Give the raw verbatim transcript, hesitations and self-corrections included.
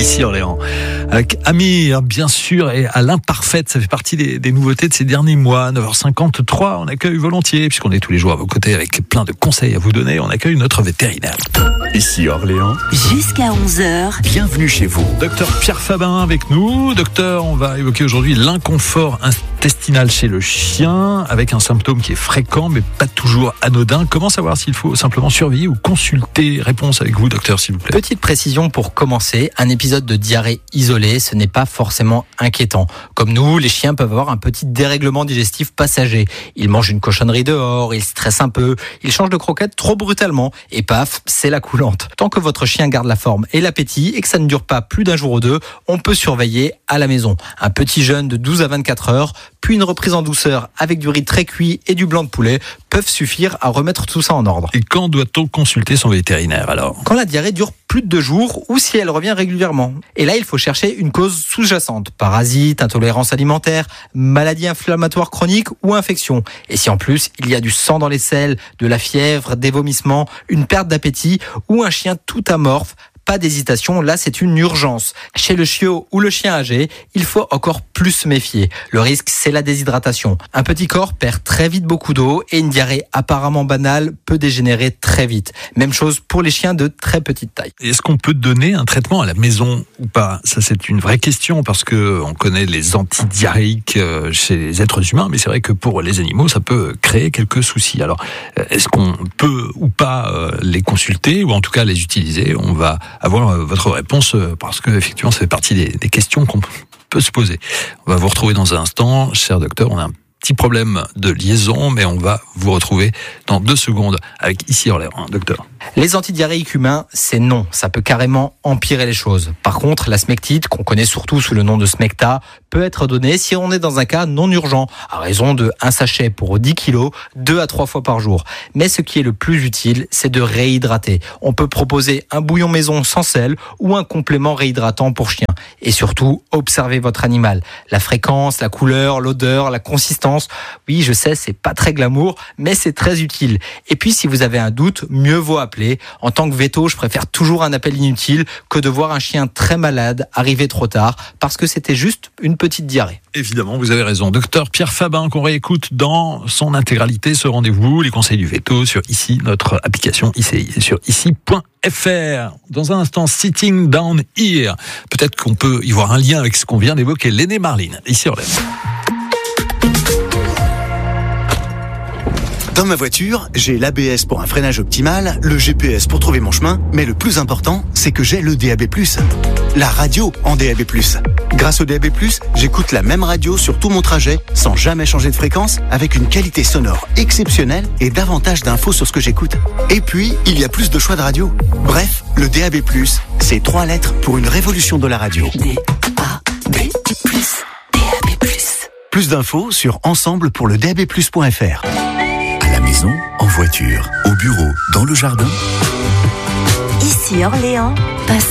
ici Orléans. Avec Amir, bien sûr, et à l'imparfaite, ça fait partie des, des nouveautés de ces derniers mois. neuf heures cinquante-trois, on accueille volontiers, puisqu'on est tous les jours à vos côtés avec plein de conseils à vous donner, on accueille notre vétérinaire. Ici Orléans. Jusqu'à onze heures. Bienvenue chez vous. Docteur Pierre Fabin avec nous. Docteur, on va évoquer aujourd'hui l'inconfort intestinal chez le chien, avec un symptôme qui est fréquent, mais pas toujours anodin. Comment savoir s'il faut simplement surveiller ou consulter? Réponse avec vous, docteur, s'il vous plaît. Petite précision pour commencer, un épisode de diarrhée isolé, ce n'est pas forcément inquiétant. Comme nous, les chiens peuvent avoir un petit dérèglement digestif passager. Ils mangent une cochonnerie dehors, ils stressent un peu, ils changent de croquette trop brutalement, et paf, c'est la coulante. Tant que votre chien garde la forme et l'appétit, et que ça ne dure pas plus d'un jour ou deux, on peut surveiller à la maison. Un petit jeûne de douze à vingt-quatre heures, puis une reprise en douceur avec du riz très cuit et du blanc de poulet peuvent suffire à remettre tout ça en ordre. Et quand doit-on consulter son vétérinaire alors? Quand la diarrhée dure plus de deux jours ou si elle revient régulièrement. Et là, il faut chercher une cause sous-jacente. Parasites, intolérance alimentaire, maladie inflammatoire chronique ou infection. Et si en plus, il y a du sang dans les selles, de la fièvre, des vomissements, une perte d'appétit ou un chien tout amorphe, pas d'hésitation, là c'est une urgence. Chez le chiot ou le chien âgé, il faut encore plus se méfier. Le risque, c'est la déshydratation. Un petit corps perd très vite beaucoup d'eau et une diarrhée apparemment banale peut dégénérer très vite. Même chose pour les chiens de très petite taille. Est-ce qu'on peut donner un traitement à la maison ou pas? Ça, c'est une vraie question parce que on connaît les antidiarrhéiques chez les êtres humains, mais c'est vrai que pour les animaux, ça peut créer quelques soucis. Alors, est-ce qu'on peut ou pas les consulter ou en tout cas les utiliser? On va avoir votre réponse parce que effectivement ça fait partie des, des questions qu'on peut se poser. On va vous retrouver dans un instant, cher docteur. On a un petit problème de liaison, mais on va vous retrouver dans deux secondes avec Ici Orléans, docteur. Les antidiarrhéiques humains, c'est non. Ça peut carrément empirer les choses. Par contre, la smectite, qu'on connaît surtout sous le nom de Smecta, peut être donnée si on est dans un cas non urgent, à raison de un sachet pour dix kilos, deux à trois fois par jour. Mais ce qui est le plus utile, c'est de réhydrater. On peut proposer un bouillon maison sans sel ou un complément réhydratant pour chien. Et surtout, observez votre animal. La fréquence, la couleur, l'odeur, la consistance. Oui, je sais, c'est pas très glamour, mais c'est très utile. Et puis, si vous avez un doute, mieux vaut appeler. En tant que véto, je préfère toujours un appel inutile que de voir un chien très malade arriver trop tard parce que c'était juste une petite diarrhée. Évidemment, vous avez raison. Docteur Pierre Fabin, qu'on réécoute dans son intégralité, ce rendez-vous, les conseils du véto sur ici, notre application I C I, sur ici point F R. Dans un instant, Sitting Down Here. Peut-être qu'on peut y voir un lien avec ce qu'on vient d'évoquer, l'aîné Marline, ici Orléans. Dans ma voiture, j'ai l'A B S pour un freinage optimal, le G P S pour trouver mon chemin, mais le plus important, c'est que j'ai le D A B plus. La radio en D A B plus. Grâce au D A B plus, j'écoute la même radio sur tout mon trajet, sans jamais changer de fréquence, avec une qualité sonore exceptionnelle et davantage d'infos sur ce que j'écoute. Et puis, il y a plus de choix de radio. Bref, le D A B plus, c'est trois lettres pour une révolution de la radio. D A B plus. D A B plus. Plus d'infos sur ensemble pour le D A B plus point F R. À la maison, en voiture, au bureau, dans le jardin. Ici Orléans, passe